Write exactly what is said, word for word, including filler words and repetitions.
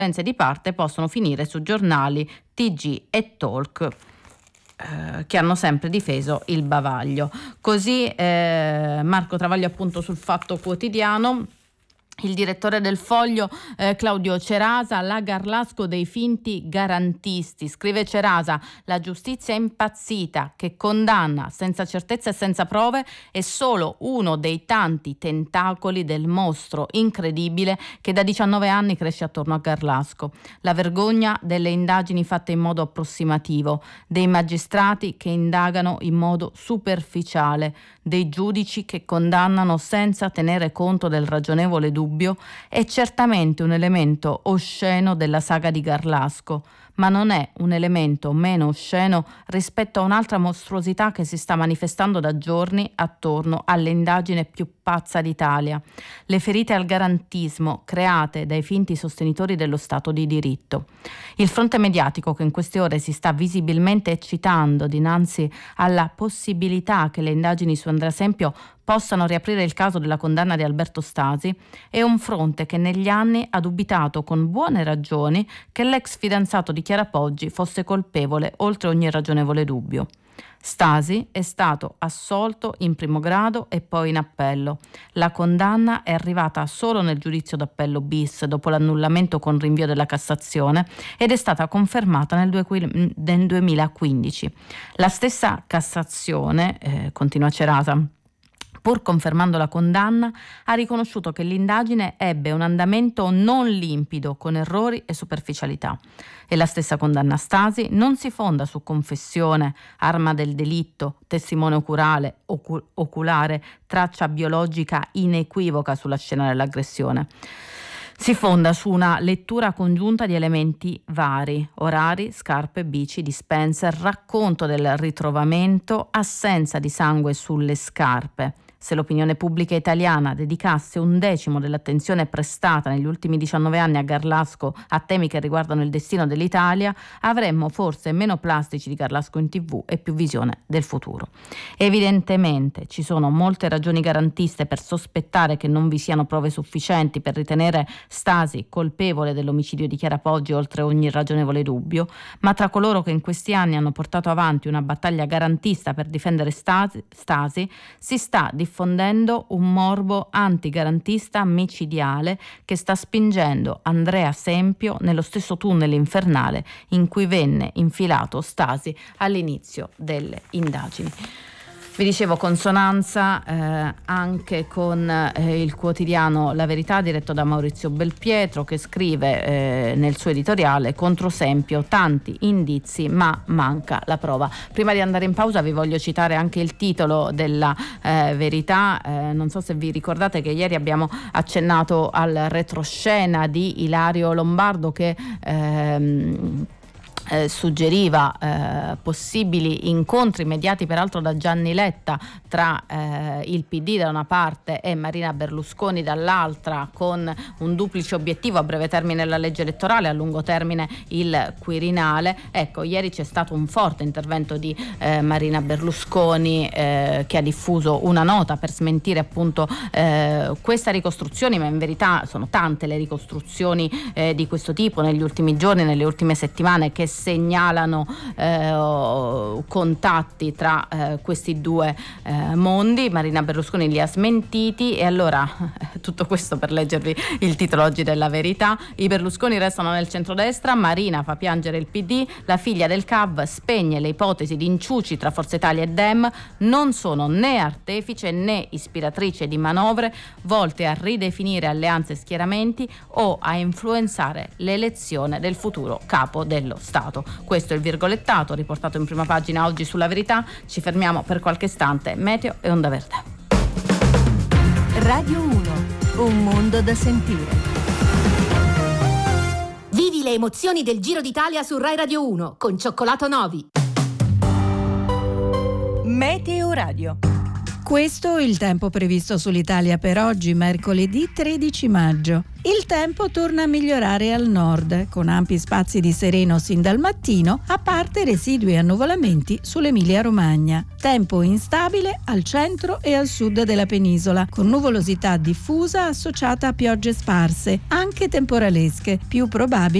di parte possono finire su giornali, T G e Talk, eh, che hanno sempre difeso il bavaglio. Così eh, Marco Travaglio appunto sul Fatto Quotidiano. Il direttore del Foglio, eh, Claudio Cerasa, la Garlasco dei finti garantisti. Scrive Cerasa: la giustizia è impazzita, che condanna senza certezza e senza prove è solo uno dei tanti tentacoli del mostro incredibile che da diciannove anni cresce attorno a Garlasco. La vergogna delle indagini fatte in modo approssimativo, dei magistrati che indagano in modo superficiale, dei giudici che condannano senza tenere conto del ragionevole dubbio, è certamente un elemento osceno della saga di Garlasco, ma non è un elemento meno osceno rispetto a un'altra mostruosità che si sta manifestando da giorni attorno all'indagine più pazza d'Italia: le ferite al garantismo create dai finti sostenitori dello Stato di diritto. Il fronte mediatico che in queste ore si sta visibilmente eccitando dinanzi alla possibilità che le indagini su Andrea Sempio possano riaprire il caso della condanna di Alberto Stasi è un fronte che negli anni ha dubitato con buone ragioni che l'ex fidanzato di Chiara Poggi fosse colpevole oltre ogni ragionevole dubbio. Stasi è stato assolto in primo grado e poi in appello. La condanna è arrivata solo nel giudizio d'appello bis dopo l'annullamento con rinvio della Cassazione ed è stata confermata nel, due, nel duemilaquindici. La stessa Cassazione, eh, continua Cerasa, pur confermando la condanna, ha riconosciuto che l'indagine ebbe un andamento non limpido, con errori e superficialità. E la stessa condanna a Stasi non si fonda su confessione, arma del delitto, testimone oculare, ocu- oculare, traccia biologica inequivoca sulla scena dell'aggressione. Si fonda su una lettura congiunta di elementi vari: orari, scarpe, bici, dispenser, racconto del ritrovamento, assenza di sangue sulle scarpe. Se l'opinione pubblica italiana dedicasse un decimo dell'attenzione prestata negli ultimi diciannove anni a Garlasco a temi che riguardano il destino dell'Italia, avremmo forse meno plastici di Garlasco in tivù e più visione del futuro. Evidentemente ci sono molte ragioni garantiste per sospettare che non vi siano prove sufficienti per ritenere Stasi colpevole dell'omicidio di Chiara Poggi oltre ogni ragionevole dubbio, ma tra coloro che in questi anni hanno portato avanti una battaglia garantista per difendere Stasi, Stasi si sta diffondendo diffondendo un morbo antigarantista micidiale che sta spingendo Andrea Sempio nello stesso tunnel infernale in cui venne infilato Stasi all'inizio delle indagini. Vi dicevo, consonanza eh, anche con eh, il quotidiano La Verità, diretto da Maurizio Belpietro, che scrive eh, nel suo editoriale: contro Sempio tanti indizi ma manca la prova. Prima di andare in pausa vi voglio citare anche il titolo della eh, Verità. Eh, non so se vi ricordate che ieri abbiamo accennato al retroscena di Ilario Lombardo che ehm, Eh, suggeriva eh, possibili incontri mediati peraltro da Gianni Letta tra eh, il P D da una parte e Marina Berlusconi dall'altra, con un duplice obiettivo: a breve termine la legge elettorale, a lungo termine il Quirinale. Ecco, ieri c'è stato un forte intervento di eh, Marina Berlusconi eh, che ha diffuso una nota per smentire appunto eh, questa ricostruzione, ma in verità sono tante le ricostruzioni eh, di questo tipo negli ultimi giorni, nelle ultime settimane, che segnalano eh, contatti tra eh, questi due eh, mondi. Marina Berlusconi li ha smentiti e allora tutto questo per leggervi il titolo oggi della Verità: i Berlusconi restano nel centrodestra, Marina fa piangere il P D, la figlia del C A V spegne le ipotesi di inciuci tra Forza Italia e Dem, non sono né artefice né ispiratrice di manovre volte a ridefinire alleanze e schieramenti o a influenzare l'elezione del futuro capo dello Stato. Questo è il virgolettato riportato in prima pagina oggi sulla Verità. Ci fermiamo per qualche istante. Meteo e Onda Verde. Radio uno, un mondo da sentire. Vivi le emozioni del Giro d'Italia su Rai Radio uno con Cioccolato Novi. Meteo Radio. Questo il tempo previsto sull'Italia per oggi, mercoledì tredici maggio. Il tempo torna a migliorare al nord, con ampi spazi di sereno sin dal mattino, a parte residui annuvolamenti sull'Emilia-Romagna. Tempo instabile al centro e al sud della penisola, con nuvolosità diffusa associata a piogge sparse, anche temporalesche, più probabili